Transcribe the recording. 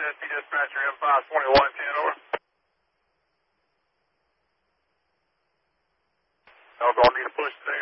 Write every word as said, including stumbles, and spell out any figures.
Tennessee dispatcher M five twenty-one ten, over. I'll go need to push today.